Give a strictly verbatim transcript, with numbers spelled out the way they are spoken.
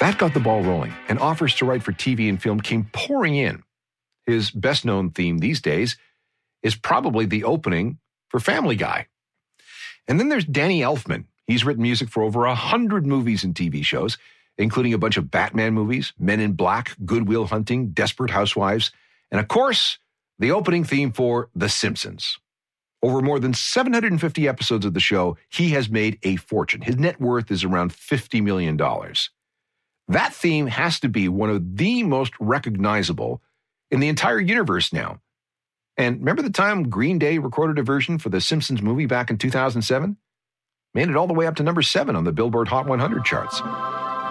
That got the ball rolling, and offers to write for T V and film came pouring in. His best-known theme these days is probably the opening for Family Guy. And then there's Danny Elfman. He's written music for over a hundred movies and T V shows, including a bunch of Batman movies, Men in Black, Good Will Hunting, Desperate Housewives, and of course, the opening theme for The Simpsons. Over more than seven hundred fifty episodes of the show, he has made a fortune. His net worth is around fifty million dollars. That theme has to be one of the most recognizable in the entire universe now. And remember the time Green Day recorded a version for the Simpsons movie back in two thousand seven? Made it all the way up to number seven on the Billboard Hot one hundred charts.